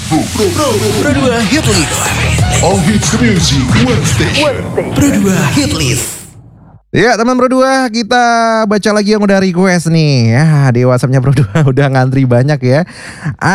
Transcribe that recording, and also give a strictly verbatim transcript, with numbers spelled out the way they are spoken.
Pro, Pro, Pro, Pro dua Hit List. All hits music, one station. Pro dua Hit List. Ya teman Pro dua, kita baca lagi yang udah request nih. Ya di WhatsAppnya Pro dua udah ngantri banyak ya.